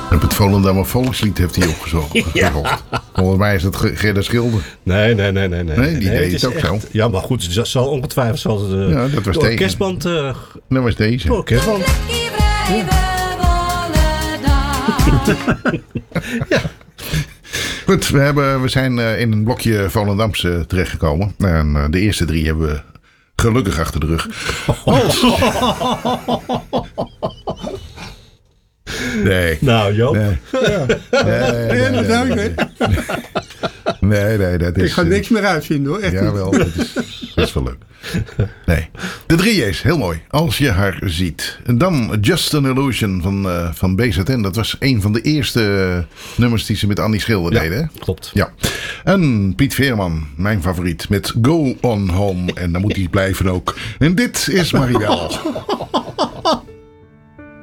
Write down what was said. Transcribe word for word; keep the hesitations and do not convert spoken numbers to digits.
Op het Volendammer Volkslied heeft hij opgezocht. Ja. Volgens mij is het Gerda Schilder. Nee, nee, nee, nee. Nee, die nee, deed het het ook echt, zo. Ja, maar goed, dat zal ongetwijfeld zal het, uh, Ja, dat was de deze. orkestband. Uh, Dat was deze. de orkestband. Ja. Goed, we, hebben, we zijn uh, in een blokje Volendamse terechtgekomen. En uh, de eerste drie hebben we gelukkig achter de rug. Als... Nee. Nou, Joop. Nee. Ja. Nee, nee, dat nee, heb ik, nee, hè? nee, nee, dat is... Ik ga niks meer uitvinden hoor. Echt niet. Jawel, dat is, dat is wel leuk. Nee. De drie J's, heel mooi. Als je haar ziet. En dan Just an Illusion van, uh, van B Z N. Dat was een van de eerste uh, nummers die ze met Annie Schilder Ja, deden. Hè? klopt. Ja. En Piet Veerman, mijn favoriet, met Go On Home. En dan moet hij blijven ook. En dit is Marielle.